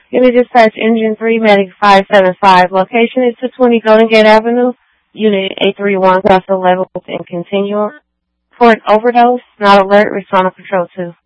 Unit Dispatch Engine 3, Medic 575. Location is 220 Golden Gate Avenue, Unit 831, Cross the level and continuum. For an overdose, not alert, respond to Patrol 2.